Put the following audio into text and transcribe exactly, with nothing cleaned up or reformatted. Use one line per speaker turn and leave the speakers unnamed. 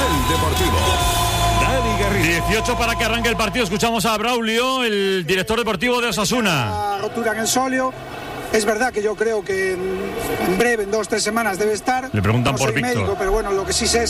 nivel deportivo. Dani Garrido.
dieciocho para que arranque el partido. Escuchamos a Braulio, el director deportivo de Osasuna.
La rotura en el sóleo. Es verdad que yo creo que en breve, en dos o tres semanas debe estar.
Le preguntan
no
por
soy
Víctor.
médico, pero bueno, lo que sí sé